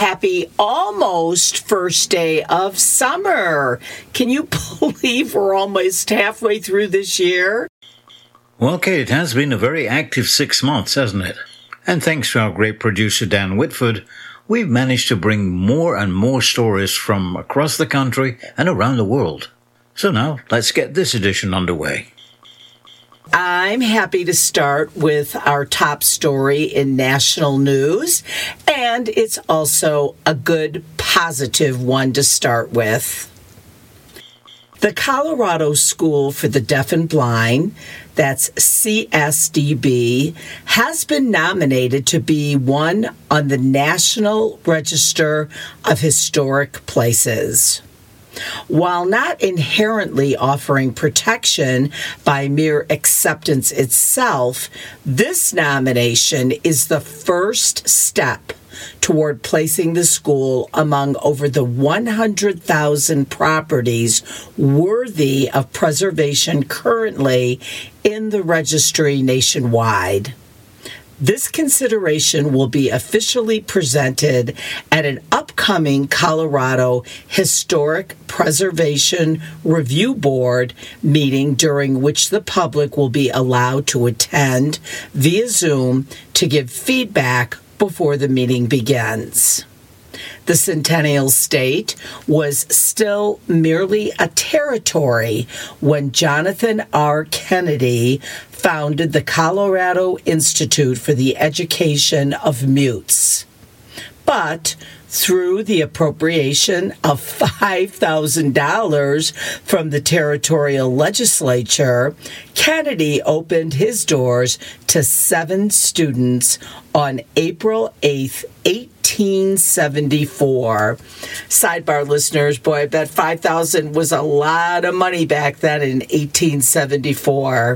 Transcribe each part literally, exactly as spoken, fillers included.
happy almost first day of summer. Can you believe we're almost halfway through this year? Well, Kate, it has been a very active six months, hasn't it? And thanks to our great producer, Dan Whitford, we've managed to bring more and more stories from across the country and around the world. So now, let's get this edition underway. I'm happy to start with our top story in national news, and it's also a good, positive one to start with. The Colorado School for the Deaf and Blind, that's C S D B, has been nominated to be one on the National Register of Historic Places. While not inherently offering protection by mere acceptance itself, this nomination is the first step toward placing the school among over the one hundred thousand properties worthy of preservation currently in the registry nationwide. This consideration will be officially presented at an upcoming Colorado Historic Preservation Review Board meeting, during which the public will be allowed to attend via Zoom to give feedback before the meeting begins. The Centennial State was still merely a territory when Jonathan R. Kennedy founded the Colorado Institute for the Education of Mutes. But through the appropriation of five thousand dollars from the territorial legislature, Kennedy opened his doors to seven students on April eighth, eighteen seventy-four. Sidebar listeners, boy, I bet five thousand dollars was a lot of money back then in eighteen seventy-four.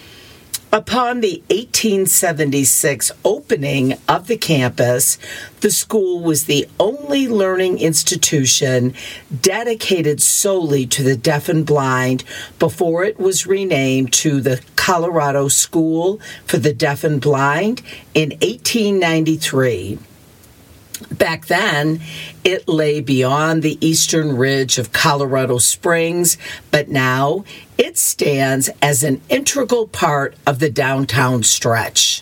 Upon the eighteen seventy-six opening of the campus, the school was the only learning institution dedicated solely to the deaf and blind before it was renamed to the Colorado School for the Deaf and Blind in eighteen ninety-three. Back then, it lay beyond the eastern ridge of Colorado Springs, but now it stands as an integral part of the downtown stretch.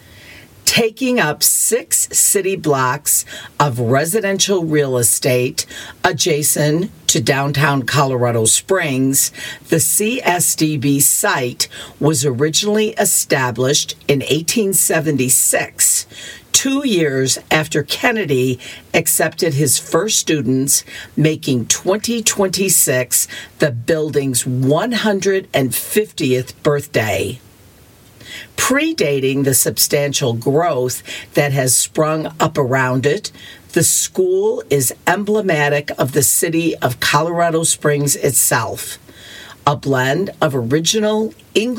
Taking up six city blocks of residential real estate adjacent to downtown Colorado Springs, the C S D B site was originally established in eighteen seventy-six, two years after Kennedy accepted his first students, making twenty twenty-six the building's one hundred fiftieth birthday. Predating the substantial growth that has sprung up around it, the school is emblematic of the city of Colorado Springs itself, a blend of original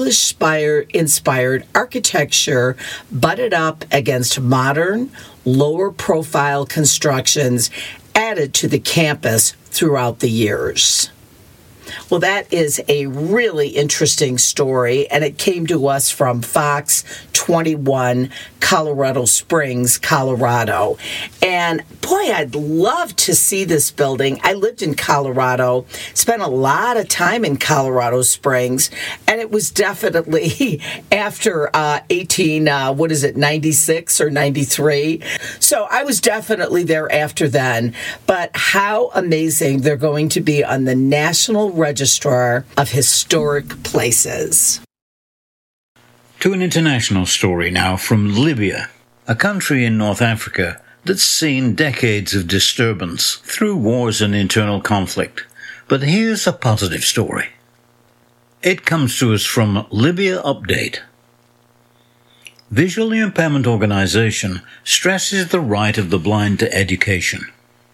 English-inspired architecture butted up against modern, lower-profile constructions added to the campus throughout the years. Well, that is a really interesting story, and it came to us from Fox twenty-one, Colorado Springs, Colorado. And boy, I'd love to see this building. I lived in Colorado, spent a lot of time in Colorado Springs, and it was definitely after uh, eighteen, uh, what is it, ninety-six or ninety-three. So I was definitely there after then. But how amazing they're going to be on the National Registrar of Historic Places. To an international story now from Libya, a country in North Africa that's seen decades of disturbance through wars and internal conflict. But here's a positive story. It comes to us from Libya Update. Visually Impairment Organization stresses the right of the blind to education.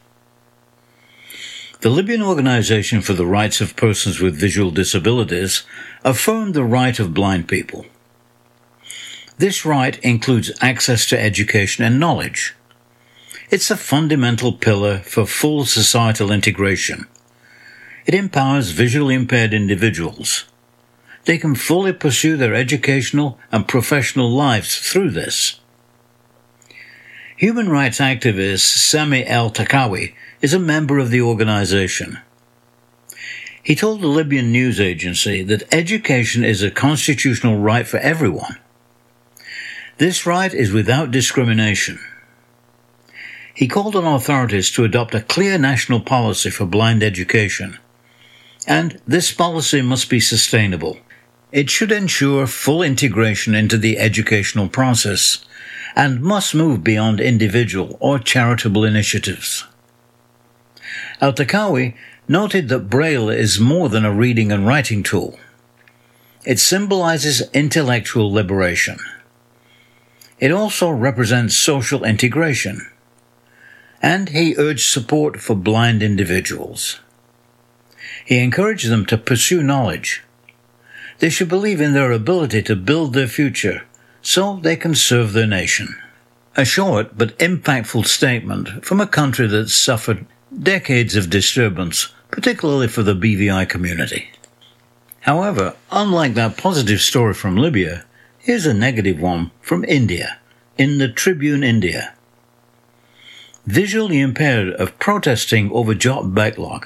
The Libyan Organization for the Rights of Persons with Visual Disabilities affirmed the right of blind people. This right includes access to education and knowledge. It's a fundamental pillar for full societal integration. It empowers visually impaired individuals. They can fully pursue their educational and professional lives through this. Human rights activist Sami El-Takawi is a member of the organization. He told the Libyan news agency that education is a constitutional right for everyone. This right is without discrimination. He called on authorities to adopt a clear national policy for blind education, and this policy must be sustainable. It should ensure full integration into the educational process and must move beyond individual or charitable initiatives. El-Takawi noted that Braille is more than a reading and writing tool. It symbolizes intellectual liberation. It also represents social integration. And he urged support for blind individuals. He encouraged them to pursue knowledge. They should believe in their ability to build their future so they can serve their nation. A short but impactful statement from a country that suffered decades of disturbance, particularly for the B V I community. However, unlike that positive story from Libya, here's a negative one from India, in the Tribune India. Visually impaired are protesting over job backlog.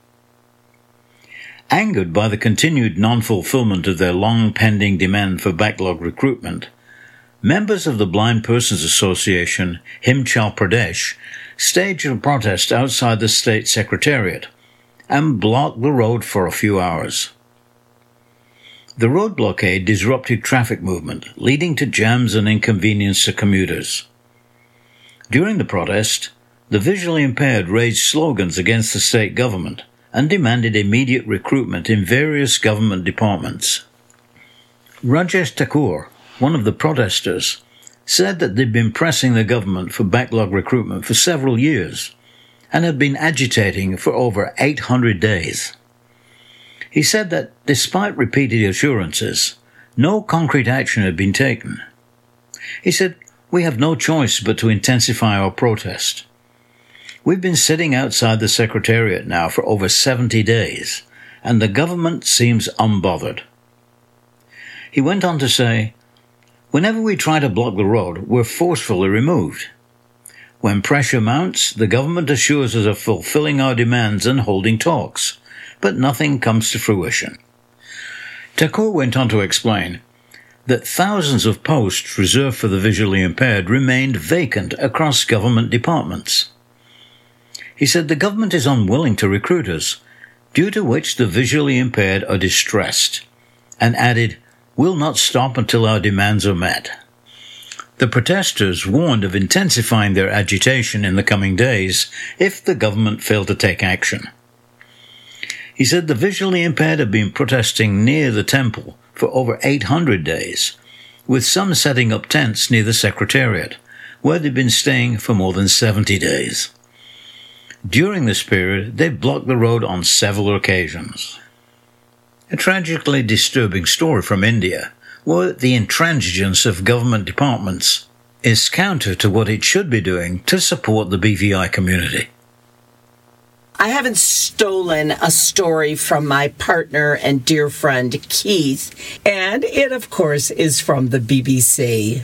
Angered by the continued non-fulfillment of their long-pending demand for backlog recruitment, members of the Blind Persons Association, Himachal Pradesh, staged a protest outside the state secretariat and blocked the road for a few hours. The road blockade disrupted traffic movement, leading to jams and inconvenience to commuters. During the protest, the visually impaired raised slogans against the state government and demanded immediate recruitment in various government departments. Rajesh Thakur, one of the protesters, said that they'd been pressing the government for backlog recruitment for several years and had been agitating for over eight hundred days. He said that, despite repeated assurances, no concrete action had been taken. He said, "We have no choice but to intensify our protest. We've been sitting outside the Secretariat now for over seventy days, and the government seems unbothered." He went on to say, "Whenever we try to block the road, we're forcefully removed. When pressure mounts, the government assures us of fulfilling our demands and holding talks, but nothing comes to fruition." Thakur went on to explain that thousands of posts reserved for the visually impaired remained vacant across government departments. He said the government is unwilling to recruit us, due to which the visually impaired are distressed, and added, "We'll not stop until our demands are met." The protesters warned of intensifying their agitation in the coming days if the government failed to take action. He said the visually impaired have been protesting near the temple for over eight hundred days, with some setting up tents near the Secretariat, where they've been staying for more than seventy days. During this period, they blocked the road on several occasions. A tragically disturbing story from India, where the intransigence of government departments is counter to what it should be doing to support the B V I community. I haven't stolen a story from my partner and dear friend Keith, and it, of course, is from the B B C.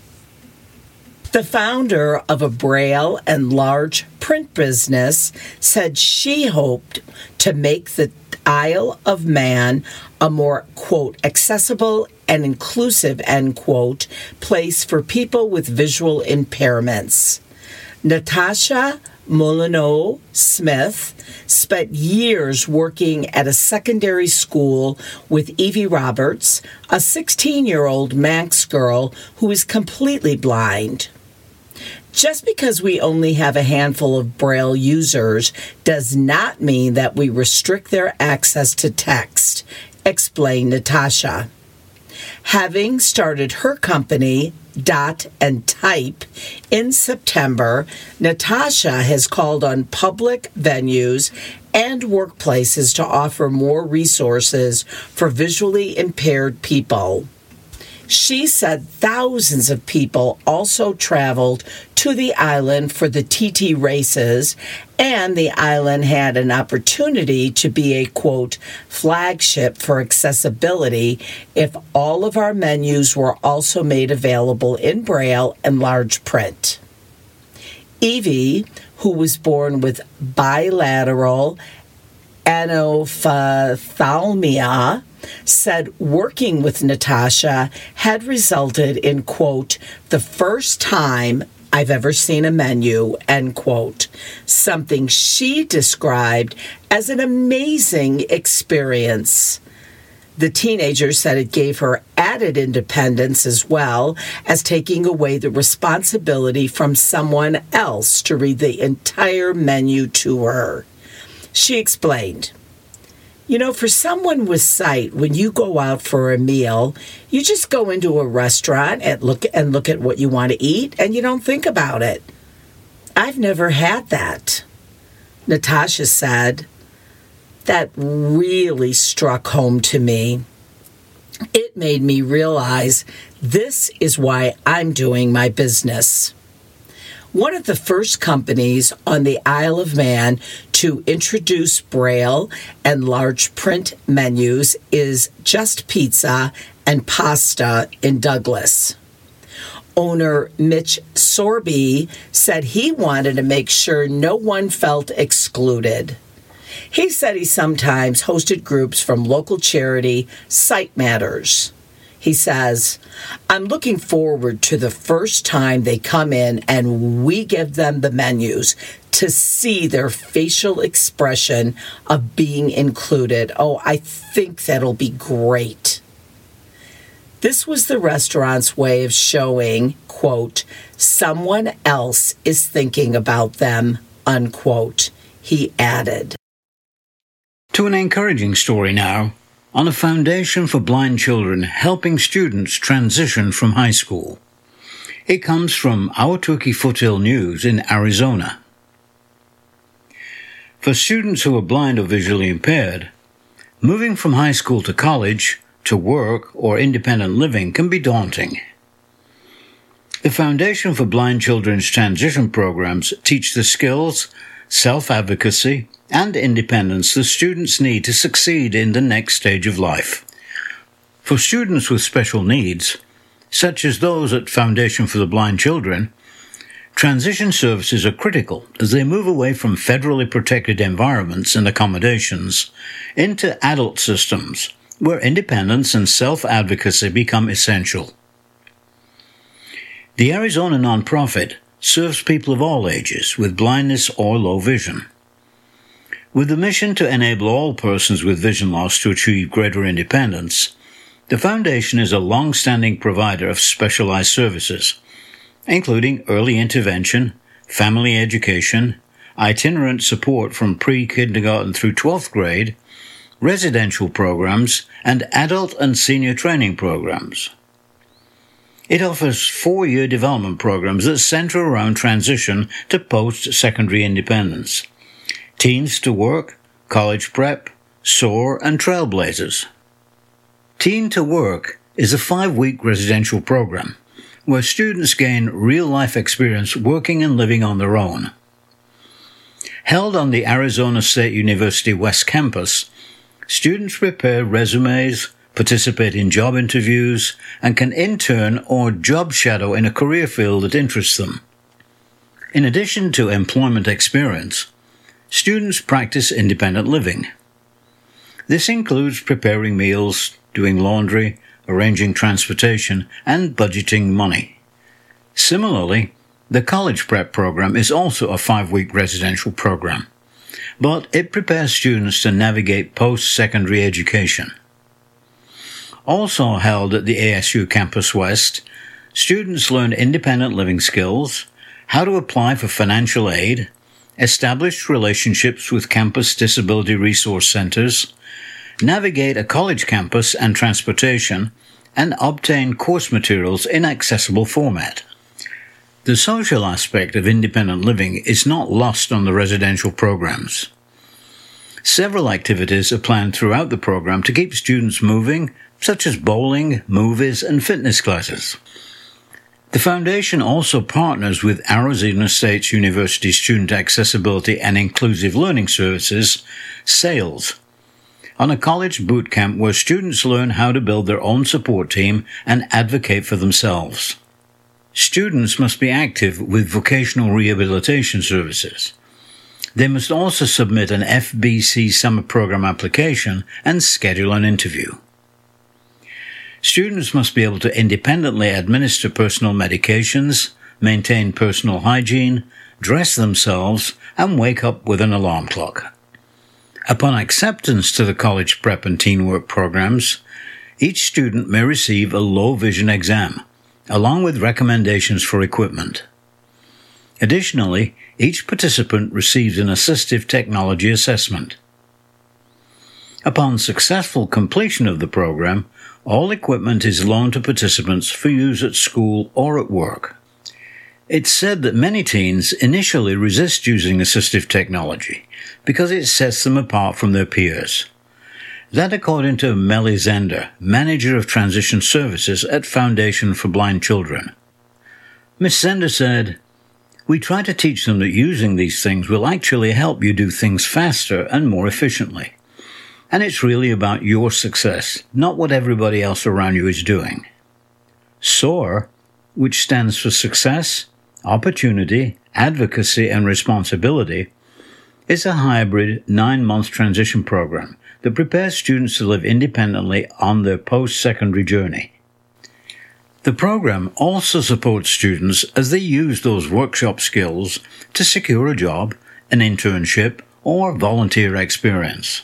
The founder of a Braille and large print business said she hoped to make the Isle of Man a more, quote, accessible and inclusive, end quote, place for people with visual impairments. Natasha Molyneux Smith spent years working at a secondary school with Evie Roberts, a sixteen-year-old Manx girl who is completely blind. Just because we only have a handful of Braille users does not mean that we restrict their access to text, explained Natasha. Having started her company, Dot and Type, in September, Natasha has called on public venues and workplaces to offer more resources for visually impaired people. She said thousands of people also traveled to the island for the T T races, and the island had an opportunity to be a, quote, flagship for accessibility if all of our menus were also made available in Braille and large print. Evie, who was born with bilateral anophthalmia, said working with Natasha had resulted in, quote, the first time I've ever seen a menu, end quote, something she described as an amazing experience. The teenager said it gave her added independence as well as taking away the responsibility from someone else to read the entire menu to her. She explained, you know, for someone with sight, when you go out for a meal, you just go into a restaurant and look and look at what you want to eat, and you don't think about it. I've never had that. Natasha said, that really struck home to me. It made me realize this is why I'm doing my business. One of the first companies on the Isle of Man to introduce Braille and large print menus is Just Pizza and Pasta in Douglas. Owner Mitch Sorby said he wanted to make sure no one felt excluded. He said he sometimes hosted groups from local charity Sight Matters. He says, I'm looking forward to the first time they come in and we give them the menus to see their facial expression of being included. Oh, I think that'll be great. This was the restaurant's way of showing, quote, someone else is thinking about them, unquote, he added. To an encouraging story now on a foundation for blind children helping students transition from high school. It comes from Ahwatukee Foothill News in Arizona. For students who are blind or visually impaired, moving from high school to college, to work, or independent living can be daunting. The Foundation for Blind Children's Transition programs teach the skills, self-advocacy, and independence the students need to succeed in the next stage of life. For students with special needs, such as those at Foundation for the Blind Children, transition services are critical as they move away from federally protected environments and accommodations into adult systems where independence and self-advocacy become essential. The Arizona nonprofit serves people of all ages with blindness or low vision. With the mission to enable all persons with vision loss to achieve greater independence, the Foundation is a long-standing provider of specialized services, including early intervention, family education, itinerant support from pre-kindergarten through twelfth grade, residential programs, and adult and senior training programs. It offers four-year development programs that center around transition to post-secondary independence. Teens to Work, College Prep, SOAR, and Trailblazers. Teen to Work is a five-week residential program where students gain real-life experience working and living on their own. Held on the Arizona State University West Campus, students prepare resumes, participate in job interviews, and can intern or job shadow in a career field that interests them. In addition to employment experience, students practice independent living. This includes preparing meals, doing laundry, arranging transportation, and budgeting money. Similarly, the College Prep program is also a five-week residential program, but it prepares students to navigate post-secondary education. Also held at the A S U Campus West, students learn independent living skills, how to apply for financial aid, establish relationships with campus disability resource centers, navigate a college campus and transportation, and obtain course materials in accessible format. The social aspect of independent living is not lost on the residential programs. Several activities are planned throughout the program to keep students moving, such as bowling, movies, and fitness classes. The Foundation also partners with Arizona State University Student Accessibility and Inclusive Learning Services, SAILS, on a college boot camp where students learn how to build their own support team and advocate for themselves. Students must be active with vocational rehabilitation services. They must also submit an F B C summer program application and schedule an interview. Students must be able to independently administer personal medications, maintain personal hygiene, dress themselves, and wake up with an alarm clock. Upon acceptance to the college prep and teen work programs, each student may receive a low vision exam, along with recommendations for equipment. Additionally, each participant receives an assistive technology assessment. Upon successful completion of the program, all equipment is loaned to participants for use at school or at work. It's said that many teens initially resist using assistive technology because it sets them apart from their peers. That according to Melly Zender, manager of transition services at Foundation for Blind Children. Miss Zender said, "We try to teach them that using these things will actually help you do things faster and more efficiently. And it's really about your success, not what everybody else around you is doing." SOAR, which stands for Success, Opportunity, Advocacy, and Responsibility, is a hybrid nine-month transition program that prepares students to live independently on their post-secondary journey. The program also supports students as they use those workshop skills to secure a job, an internship, or volunteer experience.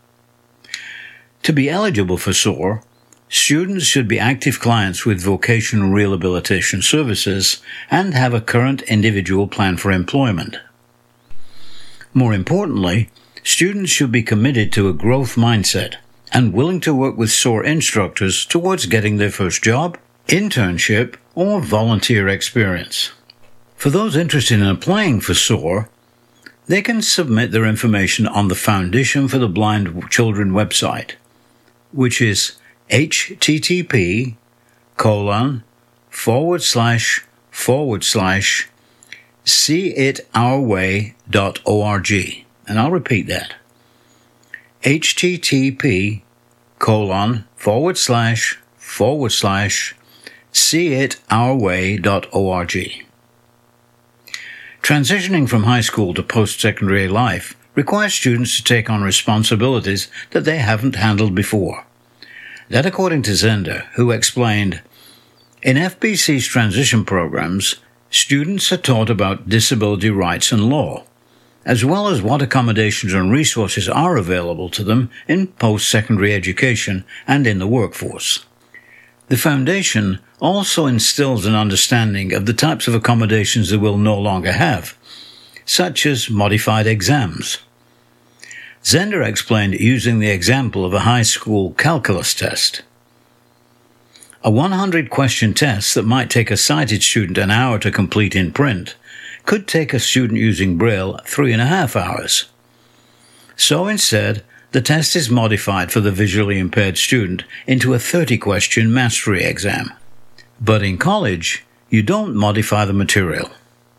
To be eligible for SOAR, students should be active clients with vocational rehabilitation services and have a current individual plan for employment. More importantly, students should be committed to a growth mindset and willing to work with SOAR instructors towards getting their first job, internship, or volunteer experience. For those interested in applying for SOAR, they can submit their information on the Foundation for the Blind Children website, which is http colon forward slash forward slash seeitourway dot org. And I'll repeat that. http colon forward slash forward slash seeitourway dot org. Transitioning from high school to post-secondary life requires students to take on responsibilities that they haven't handled before. That according to Zender, who explained, "In F B C's transition programs, students are taught about disability rights and law, as well as what accommodations and resources are available to them in post-secondary education and in the workforce. The Foundation also instills an understanding of the types of accommodations they will no longer have, such as modified exams." Zender explained using the example of a high school calculus test. A one hundred question test that might take a sighted student an hour to complete in print could take a student using Braille three and a half hours. So instead, the test is modified for the visually impaired student into a thirty question mastery exam. But in college, you don't modify the material.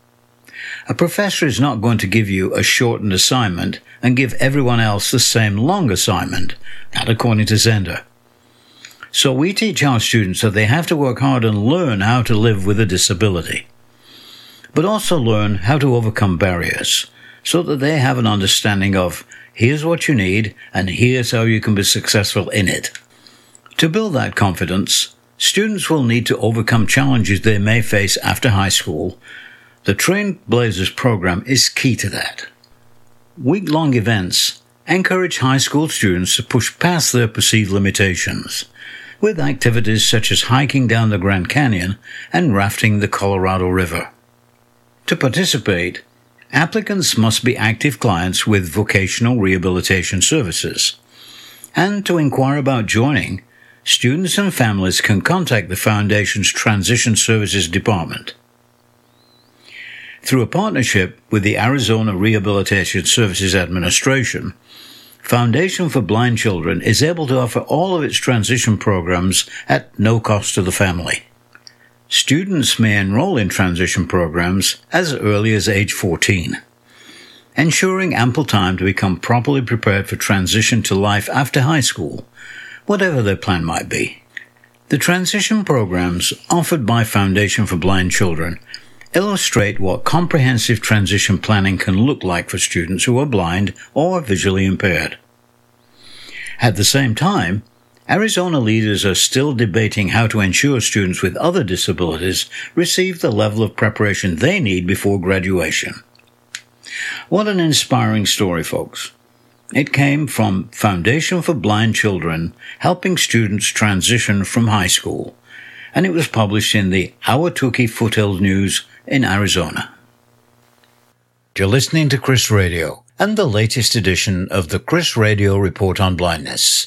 A professor is not going to give you a shortened assignment and give everyone else the same long assignment, not according to Zender. So we teach our students that they have to work hard and learn how to live with a disability, but also learn how to overcome barriers so that they have an understanding of here's what you need and here's how you can be successful in it. To build that confidence, students will need to overcome challenges they may face after high school. The Trailblazers program is key to that. Week-long events encourage high school students to push past their perceived limitations, with activities such as hiking down the Grand Canyon and rafting the Colorado River. To participate, applicants must be active clients with vocational rehabilitation services. And to inquire about joining, students and families can contact the Foundation's Transition Services Department. Through a partnership with the Arizona Rehabilitation Services Administration, Foundation for Blind Children is able to offer all of its transition programs at no cost to the family. Students may enroll in transition programs as early as age fourteen, ensuring ample time to become properly prepared for transition to life after high school, whatever their plan might be. The transition programs offered by Foundation for Blind Children illustrate what comprehensive transition planning can look like for students who are blind or visually impaired. At the same time, Arizona leaders are still debating how to ensure students with other disabilities receive the level of preparation they need before graduation. What an inspiring story, folks. It came from Foundation for Blind Children helping students transition from high school, and it was published in the Ahwatukee Foothills News in Arizona. You're listening to Chris Radio and the latest edition of the Chris Radio Report on Blindness.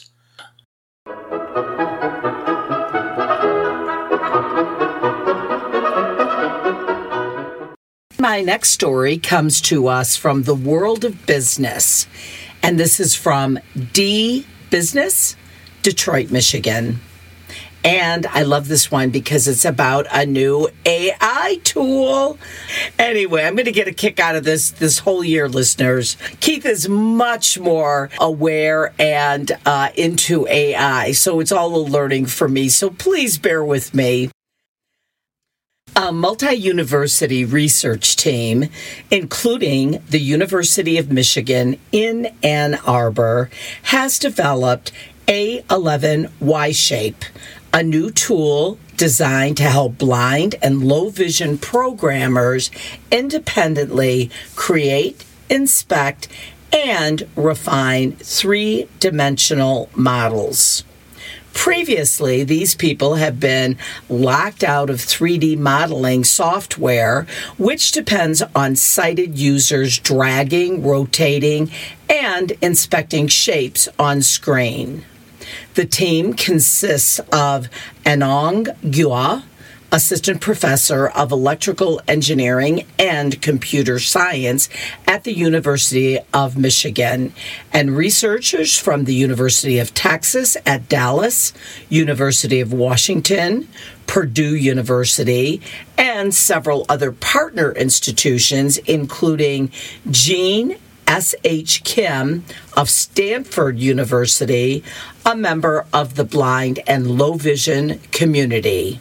My next story comes to us from the world of business, and this is from D Business, Detroit, Michigan. And I love this one because it's about a new A I tool. Anyway, I'm going to get a kick out of this this whole year, listeners. Keith is much more aware and uh, into A I, so it's all a learning for me. So please bear with me. A multi-university research team, including the University of Michigan in Ann Arbor, has developed A eleven Y-Shape, a new tool designed to help blind and low-vision programmers independently create, inspect, and refine three-dimensional models. Previously, these people have been locked out of three D modeling software, which depends on sighted users dragging, rotating, and inspecting shapes on screen. The team consists of Anong Gua, Assistant Professor of Electrical Engineering and Computer Science at the University of Michigan, and researchers from the University of Texas at Dallas, University of Washington, Purdue University, and several other partner institutions, including Gene S H Kim of Stanford University, a member of the blind and low vision community.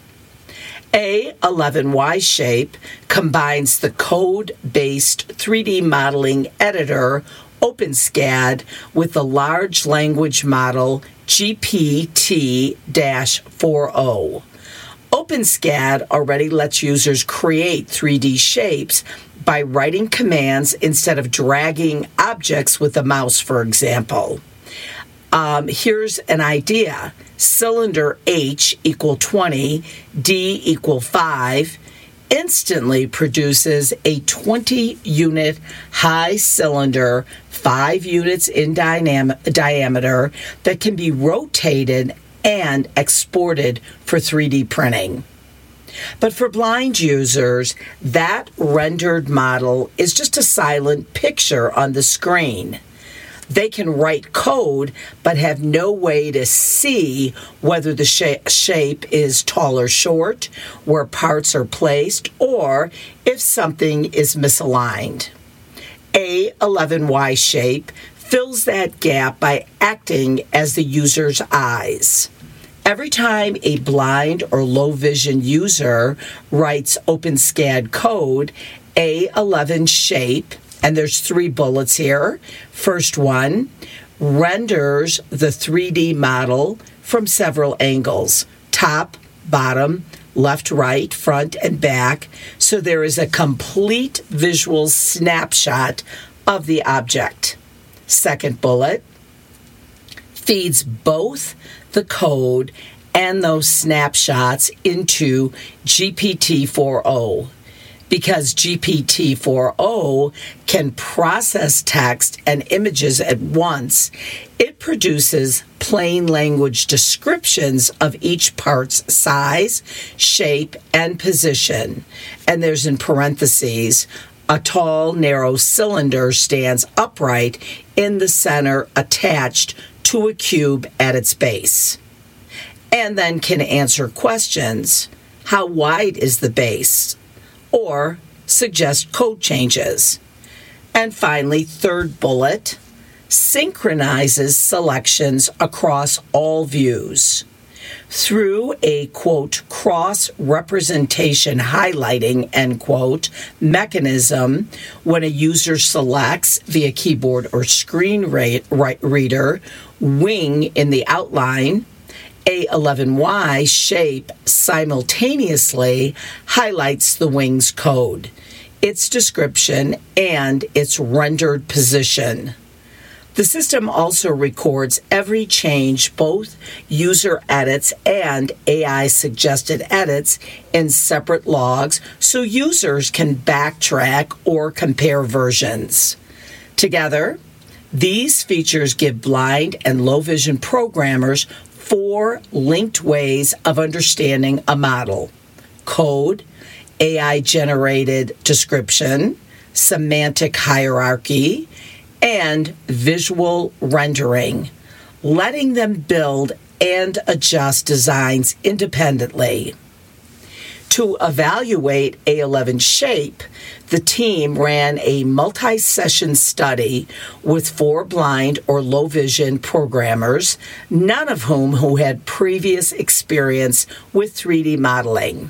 A eleven Y-Shape combines the code-based three D modeling editor OpenSCAD with the large language model G P T forty. OpenSCAD already lets users create three D shapes by writing commands instead of dragging objects with a mouse, for example. Um, here's an idea. Cylinder H equal twenty, D equal five, instantly produces a twenty unit high cylinder, five units in dynam- diameter, that can be rotated and exported for three D printing. But for blind users, that rendered model is just a silent picture on the screen. They can write code, but have no way to see whether the sh- shape is tall or short, where parts are placed, or if something is misaligned. A eleven Y-Shape fills that gap by acting as the user's eyes. Every time a blind or low vision user writes OpenSCAD code, A eleven Shape, and there's three bullets here. First one, renders the three D model from several angles, top, bottom, left, right, front, and back, so there is a complete visual snapshot of the object. Second bullet, feeds both the code and those snapshots into G P T forty. Because G P T forty can process text and images at once, it produces plain language descriptions of each part's size, shape, and position. And there's in parentheses, a tall, narrow cylinder stands upright in the center attached to a cube at its base. And then can answer questions. How wide is the base? Or suggest code changes. And finally, third bullet, synchronizes selections across all views. Through a, quote, cross-representation highlighting, end quote, mechanism, when a user selects via keyboard or screen reader wing in the outline, A eleven Y shape simultaneously highlights the wing's code, its description, and its rendered position. The system also records every change, both user edits and A I-suggested edits, in separate logs so users can backtrack or compare versions. Together, these features give blind and low vision programmers four linked ways of understanding a model: code, A I-generated description, semantic hierarchy, and visual rendering, letting them build and adjust designs independently. To evaluate A eleven shape, the team ran a multi-session study with four blind or low vision programmers, none of whom who had previous experience with three D modeling.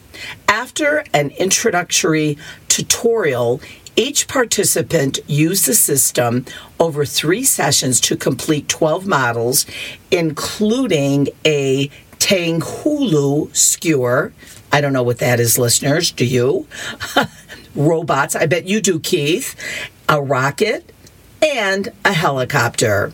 After an introductory tutorial, each participant used the system over three sessions to complete twelve models, including a Tanghulu skewer. I don't know what that is, listeners. Do you? Robots. I bet you do, Keith. A rocket and a helicopter.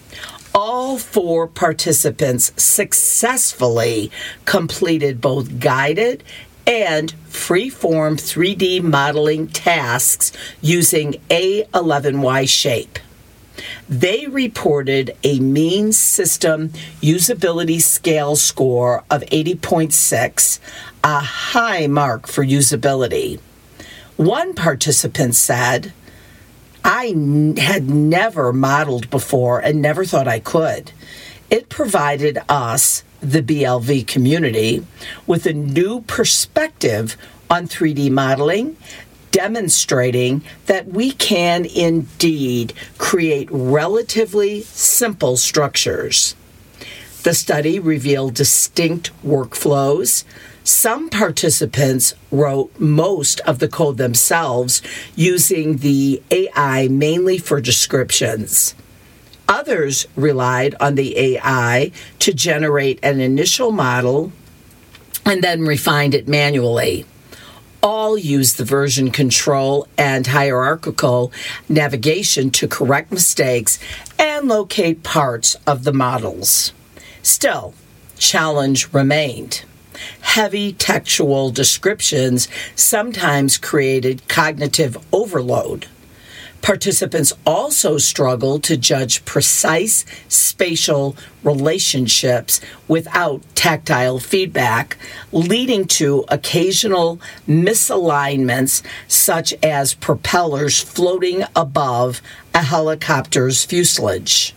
All four participants successfully completed both guided and free-form three D modeling tasks using A eleven Y shape. They reported a mean system usability scale score of eighty point six, a high mark for usability. One participant said, "I n- had never modeled before and never thought I could. It provided us, the B L V community, with a new perspective on three D modeling, demonstrating that we can indeed create relatively simple structures." The study revealed distinct workflows. Some participants wrote most of the code themselves using the A I mainly for descriptions. Others relied on the A I to generate an initial model and then refined it manually. All used the version control and hierarchical navigation to correct mistakes and locate parts of the models. Still, challenge remained. Heavy textual descriptions sometimes created cognitive overload. Participants also struggled to judge precise spatial relationships without tactile feedback, leading to occasional misalignments such as propellers floating above a helicopter's fuselage.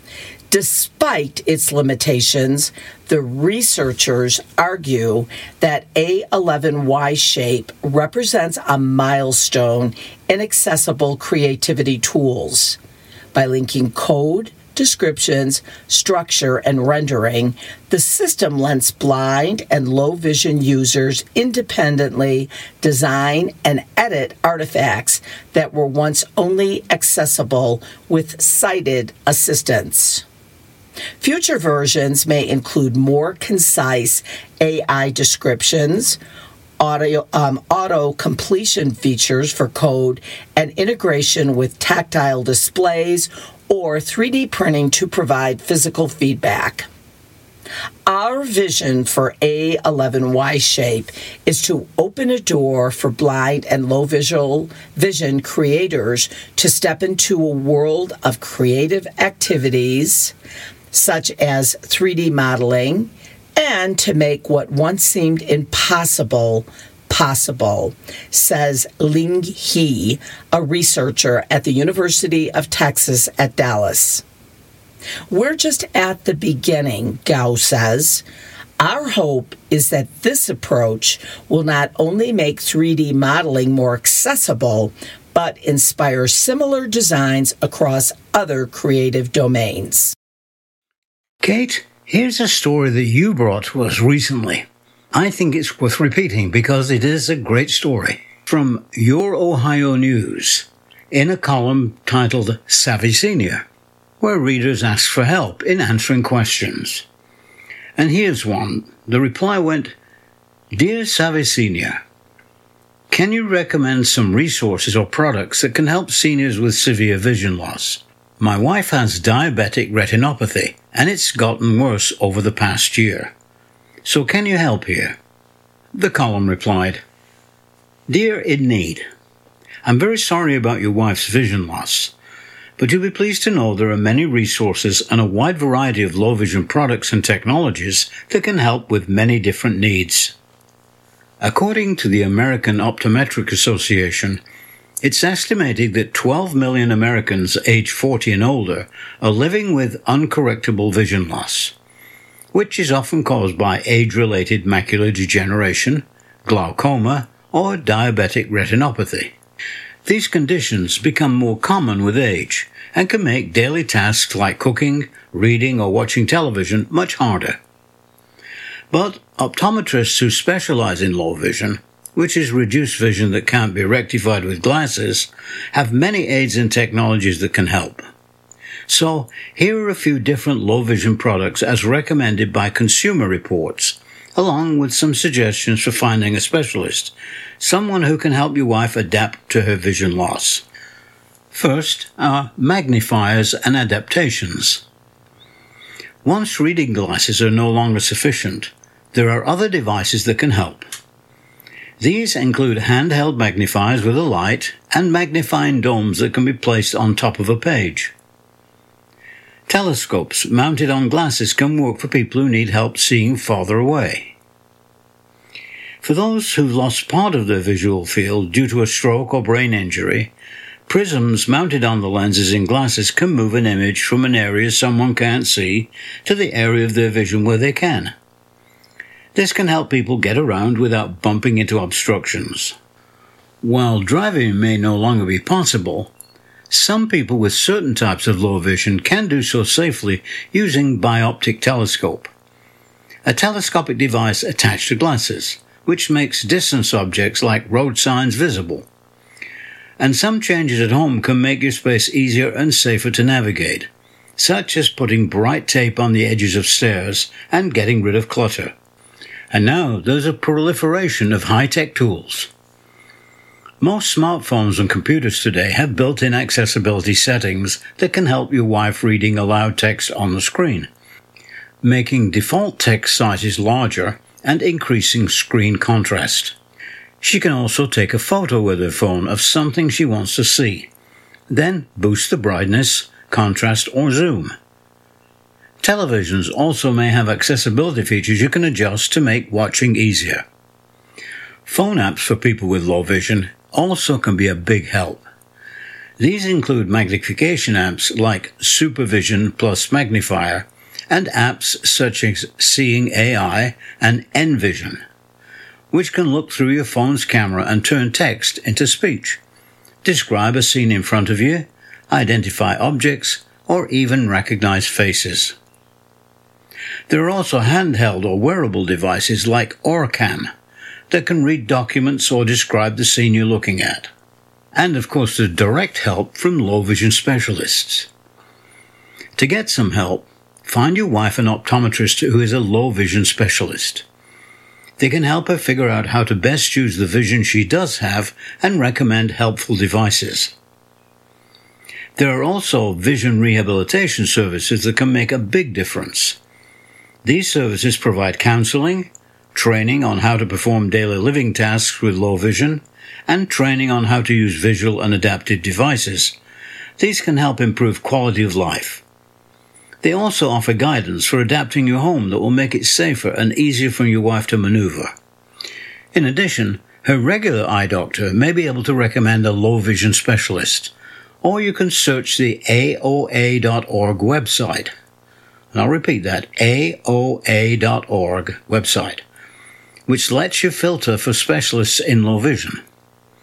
Despite its limitations, the researchers argue that A eleven Y shape represents a milestone in accessible creativity tools. By linking code, descriptions, structure, and rendering, the system lets blind and low vision users independently design and edit artifacts that were once only accessible with sighted assistance. Future versions may include more concise A I descriptions, audio, um, auto-completion features for code, and integration with tactile displays or three D printing to provide physical feedback. Our vision for A eleven Y shape is to open a door for blind and low visual vision creators to step into a world of creative activities such as three D modeling, and to make what once seemed impossible possible, says Ling He, a researcher at the University of Texas at Dallas. We're just at the beginning, Gao says. Our hope is that this approach will not only make three D modeling more accessible, but inspire similar designs across other creative domains. Kate, Here's a story that you brought to us recently. I think it's worth repeating because it is a great story. From Your Ohio News, in a column titled Savvy Senior, where readers ask for help in answering questions. And here's one. The reply went, Dear Savvy Senior, can you recommend some resources or products that can help seniors with severe vision loss? My wife has diabetic retinopathy, and it's gotten worse over the past year. So can you help here? The column replied, Dear In Need, I'm very sorry about your wife's vision loss, but you'll be pleased to know there are many resources and a wide variety of low vision products and technologies that can help with many different needs. According to the American Optometric Association, it's estimated that twelve million Americans aged forty and older are living with uncorrectable vision loss, which is often caused by age-related macular degeneration, glaucoma, or diabetic retinopathy. These conditions become more common with age and can make daily tasks like cooking, reading, or watching television much harder. But optometrists who specialize in low vision, which is reduced vision that can't be rectified with glasses, have many aids and technologies that can help. So, here are a few different low vision products as recommended by Consumer Reports, along with some suggestions for finding a specialist, someone who can help your wife adapt to her vision loss. First are magnifiers and adaptations. Once reading glasses are no longer sufficient, there are other devices that can help. These include handheld magnifiers with a light and magnifying domes that can be placed on top of a page. Telescopes mounted on glasses can work for people who need help seeing farther away. For those who've lost part of their visual field due to a stroke or brain injury, prisms mounted on the lenses in glasses can move an image from an area someone can't see to the area of their vision where they can. This can help people get around without bumping into obstructions. While driving may no longer be possible, some people with certain types of low vision can do so safely using bioptic telescope, a telescopic device attached to glasses, which makes distance objects like road signs visible. And some changes at home can make your space easier and safer to navigate, such as putting bright tape on the edges of stairs and getting rid of clutter. And now there's a proliferation of high-tech tools. Most smartphones and computers today have built-in accessibility settings that can help your wife reading aloud text on the screen, making default text sizes larger and increasing screen contrast. She can also take a photo with her phone of something she wants to see, then boost the brightness, contrast, or zoom. Televisions also may have accessibility features you can adjust to make watching easier. Phone apps for people with low vision also can be a big help. These include magnification apps like Supervision Plus Magnifier and apps such as Seeing A I and Envision, which can look through your phone's camera and turn text into speech, describe a scene in front of you, identify objects, or even recognize faces. There are also handheld or wearable devices like Orcam that can read documents or describe the scene you're looking at. And of course, there's direct help from low vision specialists. To get some help, find your wife an optometrist who is a low vision specialist. They can help her figure out how to best use the vision she does have and recommend helpful devices. There are also vision rehabilitation services that can make a big difference. These services provide counseling, training on how to perform daily living tasks with low vision, and training on how to use visual and adaptive devices. These can help improve quality of life. They also offer guidance for adapting your home that will make it safer and easier for your wife to maneuver. In addition, her regular eye doctor may be able to recommend a low vision specialist, or you can search the A O A dot org website. And I'll repeat that, A O A dot org website, which lets you filter for specialists in low vision.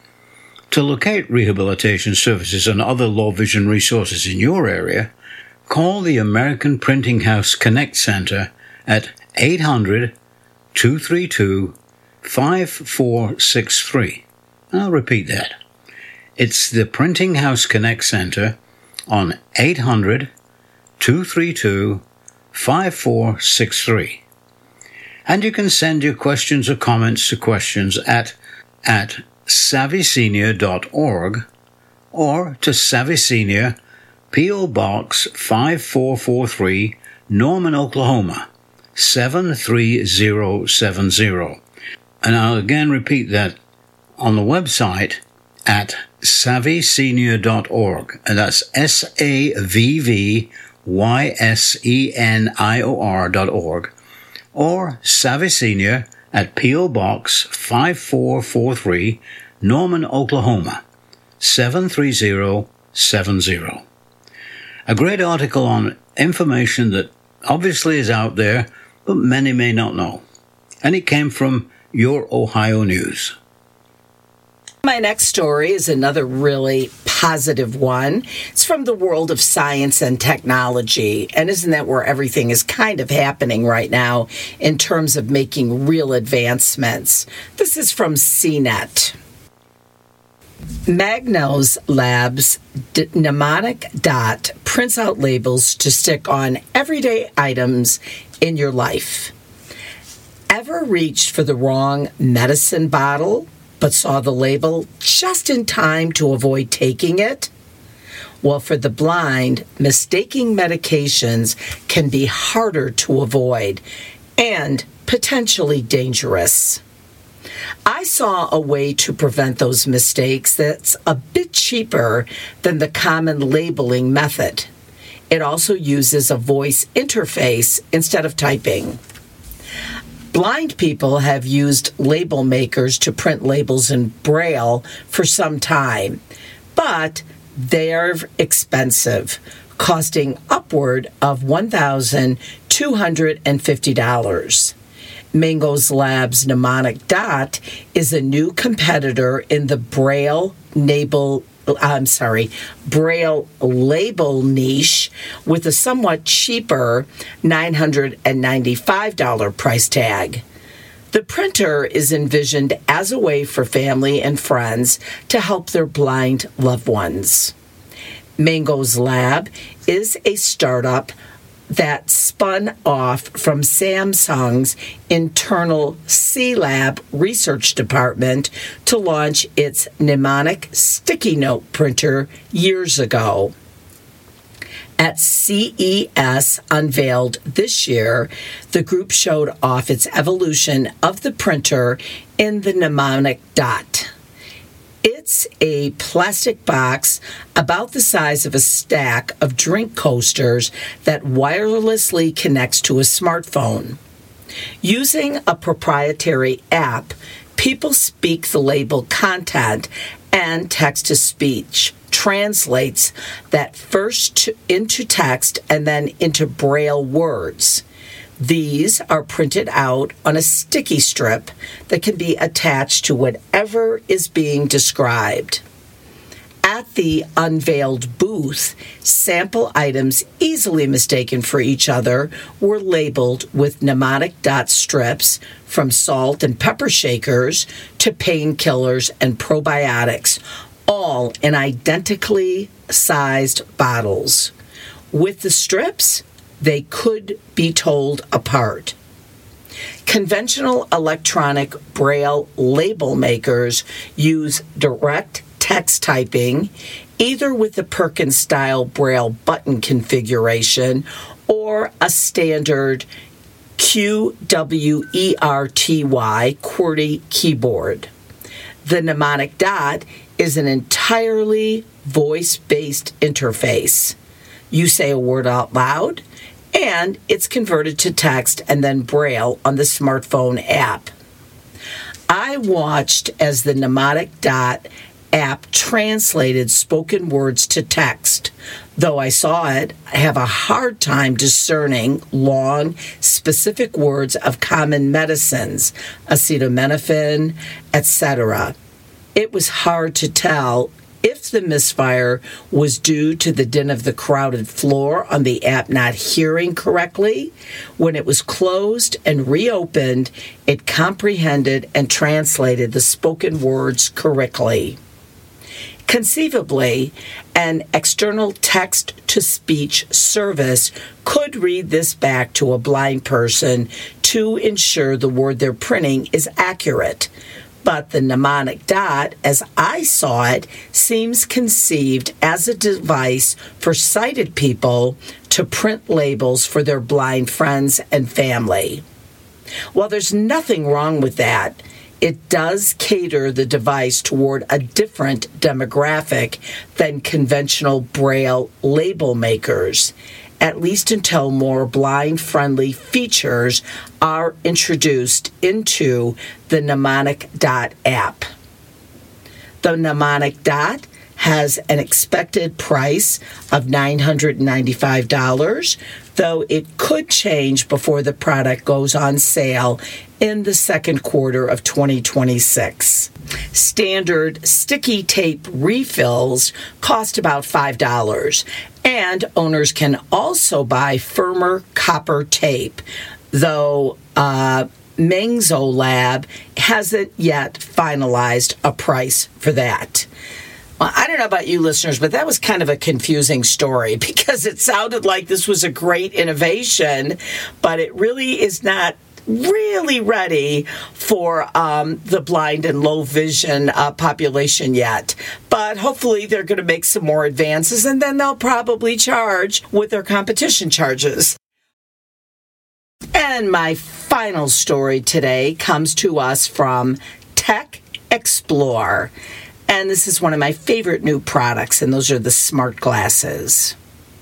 To locate rehabilitation services and other low vision resources in your area, call the American Printing House Connect Center at eight hundred, two three two, five four six three. I'll repeat that. It's the Printing House Connect Center on eight hundred, two three two, five four six three. And you can send your questions or comments to questions at, at savvy senior dot org or to Savvy Senior, P O. Box five four four three, Norman, Oklahoma, seven three zero seven zero. And I'll again repeat that on the website at savvy senior dot org. And that's S A V V Y S E N I O R dot org. Or Savvy Senior at P O. Box five four four three, Norman, Oklahoma, seven three zero seven zero. A great article on information that obviously is out there, but many may not know. And it came from Your Ohio News. My next story is another really positive one. It's from the world of science and technology. And isn't that where everything is kind of happening right now in terms of making real advancements? This is from C net. Magnos Labs D- Mnemonic Dot prints out labels to stick on everyday items in your life. Ever reached for the wrong medicine bottle, but saw the label just in time to avoid taking it? Well, for the blind, mistaking medications can be harder to avoid and potentially dangerous. I saw a way to prevent those mistakes that's a bit cheaper than the common labeling method. It also uses a voice interface instead of typing. Blind people have used label makers to print labels in Braille for some time, but they're expensive, costing upward of one thousand two hundred fifty dollars. Magnos Labs Mnemonic Dot is a new competitor in the Braille label I'm sorry, Braille label niche with a somewhat cheaper nine hundred ninety-five dollars price tag. The printer is envisioned as a way for family and friends to help their blind loved ones. Magnos Lab is a startup that spun off from Samsung's internal C-Lab research department to launch its mnemonic sticky note printer years ago. At C E S unveiled this year, the group showed off its evolution of the printer in the Mnemonic Dot. It's a plastic box about the size of a stack of drink coasters that wirelessly connects to a smartphone. Using a proprietary app, people speak the label content, and text-to-speech translates that first into text and then into Braille words. These are printed out on a sticky strip that can be attached to whatever is being described. At the unveiled booth, sample items easily mistaken for each other were labeled with mnemonic dot strips, from salt and pepper shakers to painkillers and probiotics, all in identically sized bottles. With the strips, they could be told apart. Conventional electronic Braille label makers use direct text typing, either with the Perkins-style Braille button configuration or a standard Q W E R T Y QWERTY keyboard. The Mnemonic Dot is an entirely voice-based interface. You say a word out loud, and it's converted to text and then Braille on the smartphone app. I watched as the Mnemonic Dot app translated spoken words to text. Though I saw it, I have a hard time discerning long, specific words of common medicines, acetaminophen, et cetera. It was hard to tell if the misfire was due to the din of the crowded floor on the app not hearing correctly. When it was closed and reopened, it comprehended and translated the spoken words correctly. Conceivably, an external text-to-speech service could read this back to a blind person to ensure the word they're printing is accurate. But the mnemonic dot, as I saw it, seems conceived as a device for sighted people to print labels for their blind friends and family. While there's nothing wrong with that, it does cater the device toward a different demographic than conventional Braille label makers, at least until more blind-friendly features are introduced into the Mnemonic Dot app. The Mnemonic Dot has an expected price of nine hundred ninety-five dollars, though it could change before the product goes on sale in the second quarter of twenty twenty-six. Standard sticky tape refills cost about five dollars, and owners can also buy firmer copper tape, though uh, Mengzo Lab hasn't yet finalized a price for that. Well, I don't know about you listeners, but that was kind of a confusing story because it sounded like this was a great innovation, but it really is not really ready for um, the blind and low vision uh, population yet. But hopefully they're going to make some more advances, and then they'll probably charge with their competition charges. And my final story today comes to us from Tech Explore. And this is one of my favorite new products, and those are the smart glasses.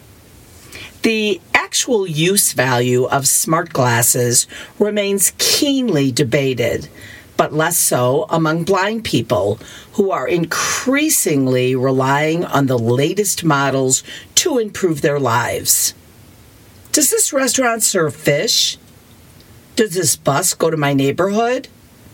The actual use value of smart glasses remains keenly debated, but less so among blind people who are increasingly relying on the latest models to improve their lives. Does this restaurant serve fish? Does this bus go to my neighborhood?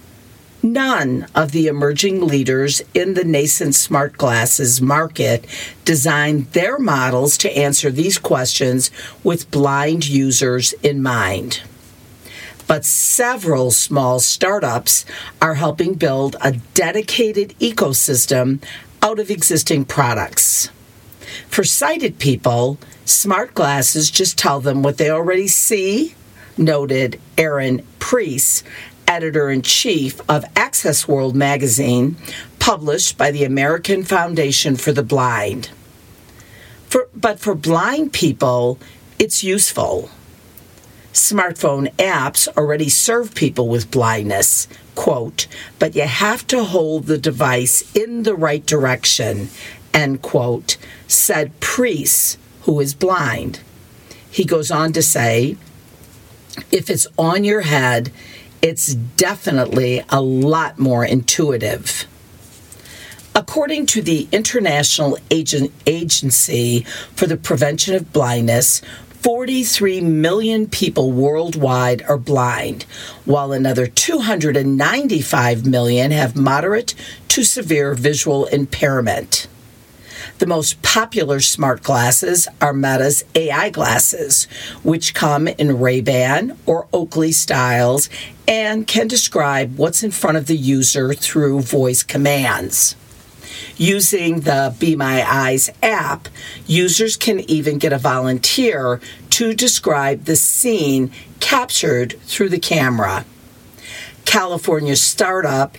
None of the emerging leaders in the nascent smart glasses market designed their models to answer these questions with blind users in mind. But several small startups are helping build a dedicated ecosystem out of existing products. For sighted people, smart glasses just tell them what they already see, noted Aaron Preece, editor-in-chief of Access World magazine, published by the American Foundation for the Blind. For, but for blind people, it's useful. Smartphone apps already serve people with blindness, quote, but you have to hold the device in the right direction, end quote, said Preece, who is blind. He goes on to say, if it's on your head, it's definitely a lot more intuitive. According to the International Agent Agency for the Prevention of Blindness, forty-three million people worldwide are blind, while another two hundred ninety-five million have moderate to severe visual impairment. The most popular smart glasses are Meta's A I glasses, which come in Ray-Ban or Oakley styles and can describe what's in front of the user through voice commands. Using the Be My Eyes app, users can even get a volunteer to describe the scene captured through the camera. California startup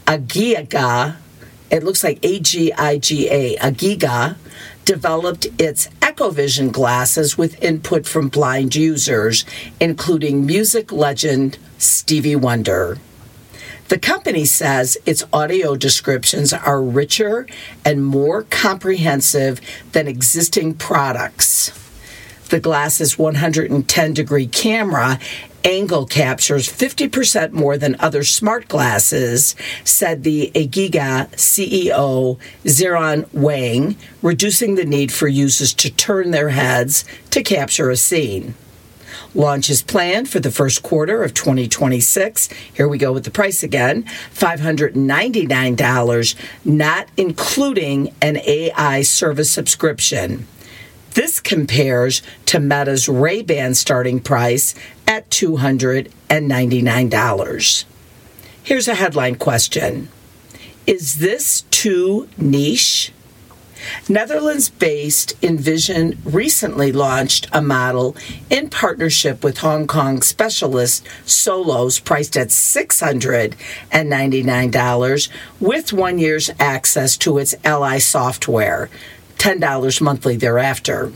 Agiga, it looks like A G I G A, Agiga, developed its EchoVision glasses with input from blind users, including music legend Stevie Wonder. The company says its audio descriptions are richer and more comprehensive than existing products. The glass's one hundred ten degree camera angle captures fifty percent more than other smart glasses, said the Agiga C E O, Ziran Wang, reducing the need for users to turn their heads to capture a scene. Launch is planned for the first quarter of twenty twenty-six. Here we go with the price again, five hundred ninety-nine dollars, not including an A I service subscription. This compares to Meta's Ray-Ban starting price at two hundred ninety-nine dollars. Here's a headline question. Is this too niche? Netherlands-based Envision recently launched a model in partnership with Hong Kong specialist Solos priced at six hundred ninety-nine dollars with one year's access to its L I software, ten dollars monthly thereafter.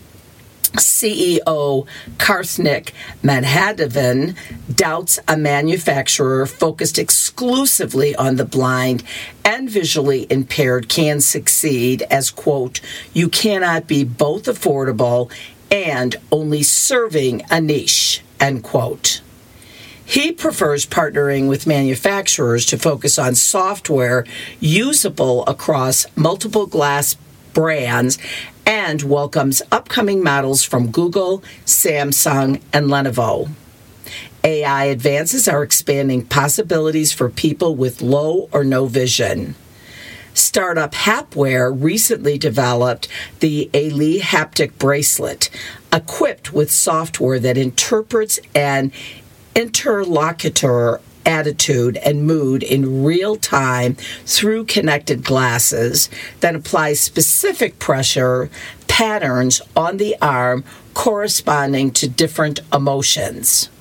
C E O Karthik Madhavan doubts a manufacturer focused exclusively on the blind and visually impaired can succeed as, quote, you cannot be both affordable and only serving a niche, end quote. He prefers partnering with manufacturers to focus on software usable across multiple glass brands and welcomes upcoming models from Google, Samsung, and Lenovo. A I advances are expanding possibilities for people with low or no vision. Startup Hapware recently developed the Ali Haptic Bracelet, equipped with software that interprets an interlocutor attitude and mood in real time through connected glasses that applies specific pressure patterns on the arm corresponding to different emotions.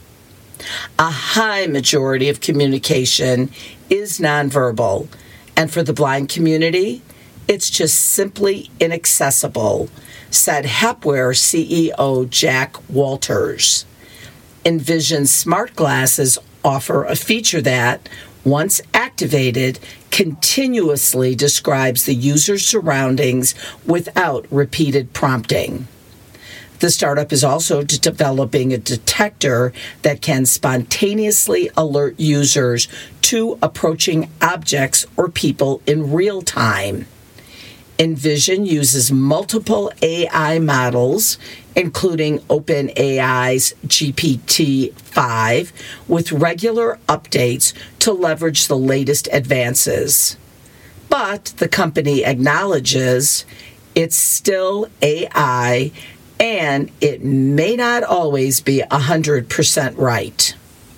A high majority of communication is nonverbal, and for the blind community, it's just simply inaccessible, said Hapware C E O Jack Walters. Envision smart glasses offer a feature that, once activated, continuously describes the user's surroundings without repeated prompting. The startup is also developing a detector that can spontaneously alert users to approaching objects or people in real time. Envision uses multiple A I models, including OpenAI's G P T five, with regular updates to leverage the latest advances. But the company acknowledges it's still A I and it may not always be one hundred percent right.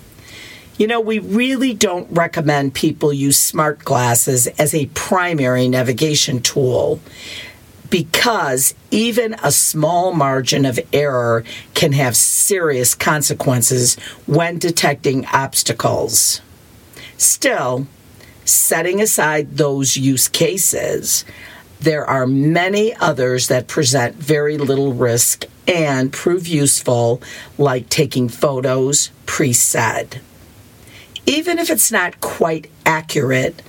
You know, we really don't recommend people use smart glasses as a primary navigation tool because even a small margin of error can have serious consequences when detecting obstacles. Still, setting aside those use cases, there are many others that present very little risk and prove useful, like taking photos pre-said. Even if it's not quite accurate,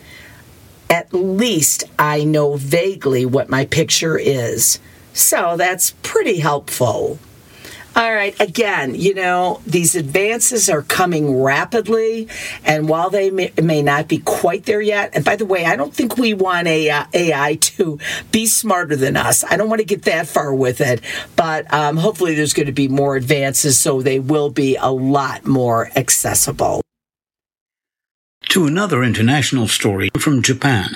at least I know vaguely what my picture is. So that's pretty helpful. All right, again, you know, these advances are coming rapidly, and while they may, may not be quite there yet, and by the way, I don't think we want a, uh, A I to be smarter than us. I don't want to get that far with it, but um, hopefully there's going to be more advances so they will be a lot more accessible. To another international story from Japan.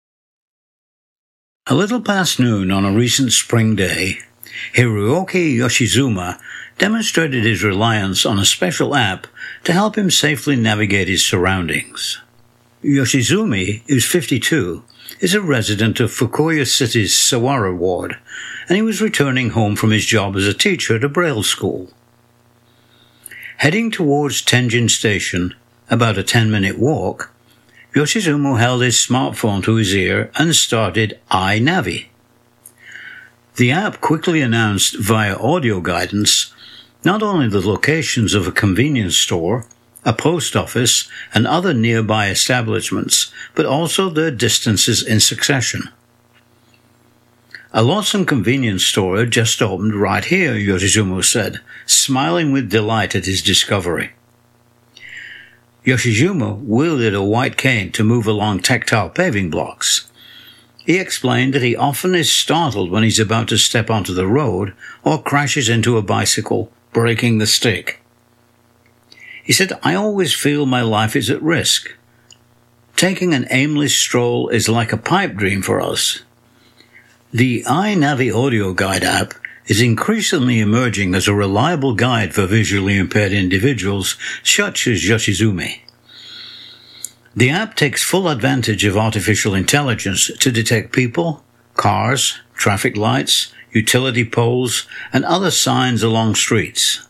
A little past noon on a recent spring day, Hiroki Yoshizuma demonstrated his reliance on a special app to help him safely navigate his surroundings. Yoshizumi, who's fifty-two, is a resident of Fukuoka City's Sawara ward, and he was returning home from his job as a teacher at a Braille school. Heading towards Tenjin Station, about a ten-minute walk, Yoshizuma held his smartphone to his ear and started iNavi. The app quickly announced via audio guidance not only the locations of a convenience store, a post office, and other nearby establishments, but also their distances in succession. A Lawson convenience store had just opened right here, Yoshizuma said, smiling with delight at his discovery. Yoshizuma wielded a white cane to move along tactile paving blocks. He explained that he often is startled when he's about to step onto the road or crashes into a bicycle breaking the stick. He said, I always feel my life is at risk. Taking an aimless stroll is like a pipe dream for us. The iNavi audio guide app is increasingly emerging as a reliable guide for visually impaired individuals such as Yoshizumi. The app takes full advantage of artificial intelligence to detect people, cars, traffic lights, utility poles, and other signs along streets.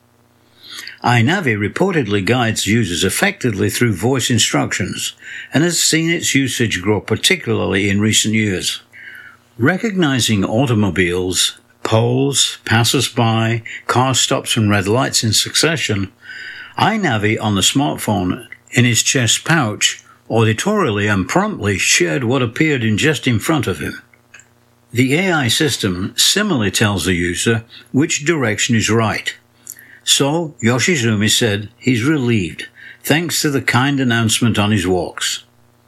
iNavi reportedly guides users effectively through voice instructions and has seen its usage grow particularly in recent years. Recognizing automobiles, poles, passers-by, car stops and red lights in succession, iNavi on the smartphone in his chest pouch auditorily and promptly shared what appeared in just in front of him. The A I system similarly tells the user which direction is right. So, Yoshizumi said he's relieved, thanks to the kind announcement on his walks.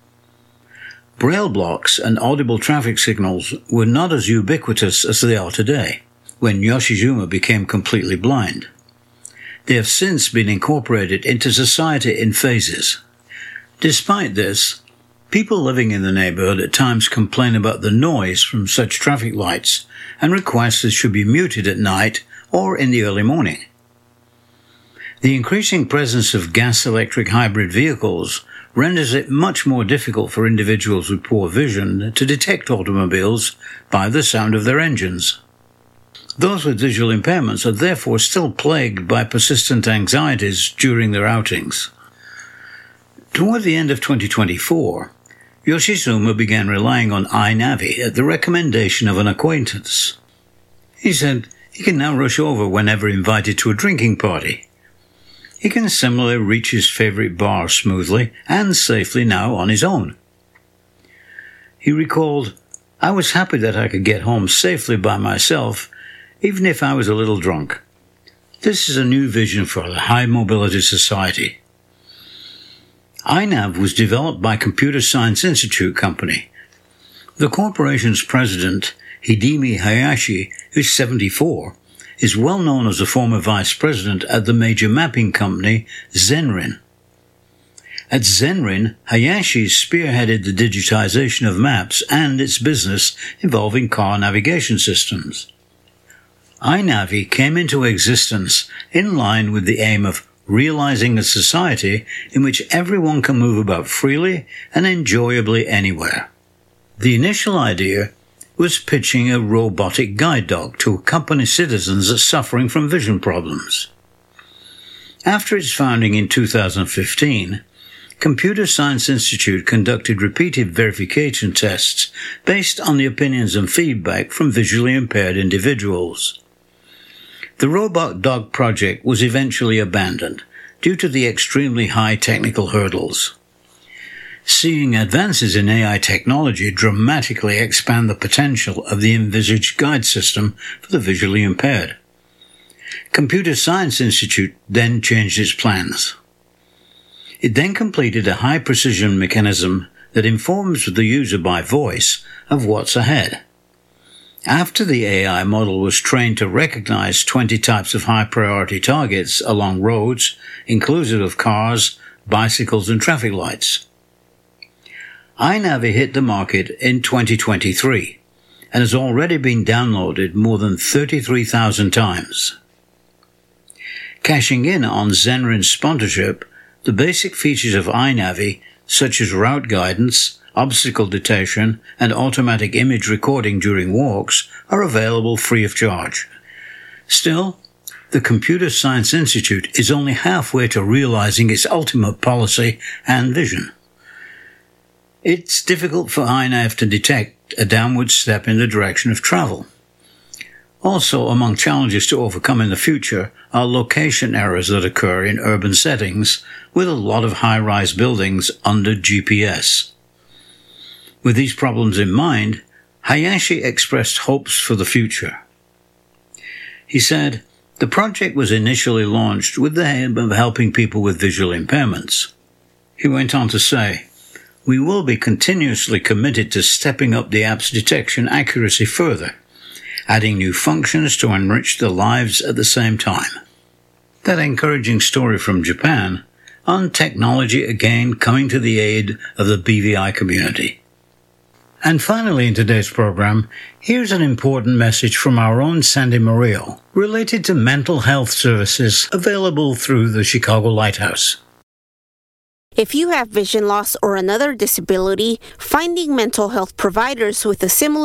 Braille blocks and audible traffic signals were not as ubiquitous as they are today, when Yoshizumi became completely blind. They have since been incorporated into society in phases. Despite this, people living in the neighborhood at times complain about the noise from such traffic lights and request they should be muted at night or in the early morning. The increasing presence of gas-electric hybrid vehicles renders it much more difficult for individuals with poor vision to detect automobiles by the sound of their engines. Those with visual impairments are therefore still plagued by persistent anxieties during their outings. Toward the end of twenty twenty-four, Yoshizumi began relying on iNavi at the recommendation of an acquaintance. He said he can now rush over whenever invited to a drinking party. He can similarly reach his favorite bar smoothly and safely now on his own. He recalled, I was happy that I could get home safely by myself, even if I was a little drunk. This is a new vision for the high mobility society. iNav was developed by Computer Science Institute Company. The corporation's president, Hidemi Hayashi, who's seventy-four, is well known as a former vice president at the major mapping company Zenrin. At Zenrin, Hayashi spearheaded the digitization of maps and its business involving car navigation systems. iNavi came into existence in line with the aim of realizing a society in which everyone can move about freely and enjoyably anywhere. The initial idea was pitching a robotic guide dog to accompany citizens suffering from vision problems. After its founding in two thousand fifteen, Computer Science Institute conducted repeated verification tests based on the opinions and feedback from visually impaired individuals. The robot dog project was eventually abandoned due to the extremely high technical hurdles. Seeing advances in A I technology dramatically expand the potential of the envisaged guide system for the visually impaired. Computer Science Institute then changed its plans. It then completed a high-precision mechanism that informs the user by voice of what's ahead. After the A I model was trained to recognize twenty types of high-priority targets along roads, inclusive of cars, bicycles, and traffic lights. iNavi hit the market in twenty twenty-three and has already been downloaded more than thirty-three thousand times. Cashing in on Zenrin's sponsorship, the basic features of iNavi, such as route guidance, obstacle detection, and automatic image recording during walks, are available free of charge. Still, the Computer Science Institute is only halfway to realizing its ultimate policy and vision. It's difficult for iNav to detect a downward step in the direction of travel. Also, among challenges to overcome in the future are location errors that occur in urban settings with a lot of high-rise buildings under G P S. With these problems in mind, Hayashi expressed hopes for the future. He said, the project was initially launched with the aim of helping people with visual impairments. He went on to say, we will be continuously committed to stepping up the app's detection accuracy further, adding new functions to enrich their lives at the same time. That encouraging story from Japan on technology again coming to the aid of the B V I community. And finally in today's program, here's an important message from our own Sandy Murillo related to mental health services available through the Chicago Lighthouse. If you have vision loss or another disability, finding mental health providers with a similar